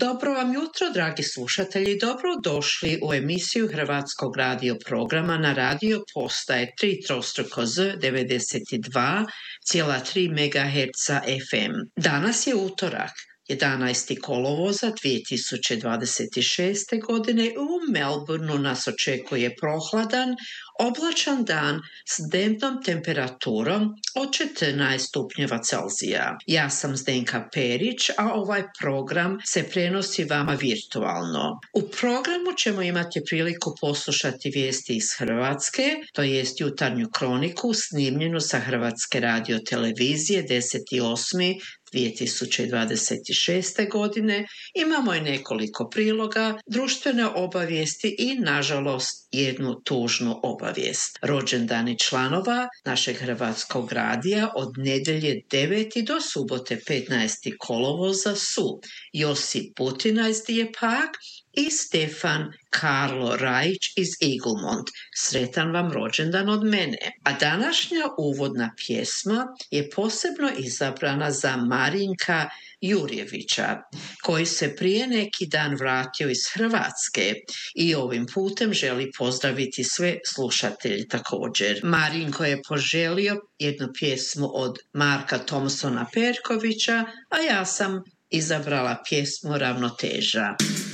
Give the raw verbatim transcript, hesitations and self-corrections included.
Dobro vam jutro, dragi slušatelji, dobro došli u emisiju Hrvatskog radio programa na radio postaje tri trostruko Z devedeset dva zarez tri megaherca F M. Danas je utorak, jedanaesti kolovoza dvije tisuće dvadeset šeste. godine. U Melbourneu nas očekuje prohladan, oblačan dan s dnevnom temperaturom od četrnaest stupnjeva Celzija. Ja sam Zdenka Perić, a ovaj program se prenosi vama virtualno. U programu ćemo imati priliku poslušati vijesti iz Hrvatske, to jest jutarnju kroniku snimljenu sa Hrvatske radio televizije deseti osmi dvije tisuće dvadeset šeste. godine. Imamo i nekoliko priloga, društvene obavijesti i, nažalost, jednu tužnu obavijest. Rođendani članova našeg Hrvatskog radija od nedjelje devete do subote petnaestog kolovoza su Josip Butina iz Dijepak i Stefan Karlo Rajić iz Eaglemont. Sretan vam rođendan od mene. A današnja uvodna pjesma je posebno izabrana za Marinka Jurjevića, koji se prije neki dan vratio iz Hrvatske i ovim putem želi pozdraviti sve slušatelje također. Marinko je poželio jednu pjesmu od Marka Thompsona Perkovića, a ja sam izabrala pjesmu Ravnoteža.